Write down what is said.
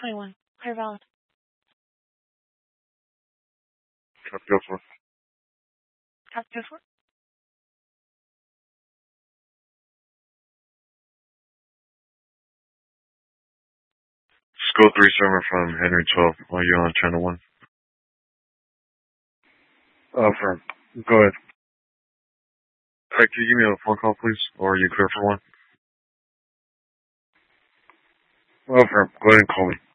21. Clear valid. Copy, go for it. Copy, go for it. School 3 server from Henry 12. While you're on channel 1. Firm. Go ahead. Alright, can you give me a phone call, please? Or are you clear for one? Firm. Go ahead and call me.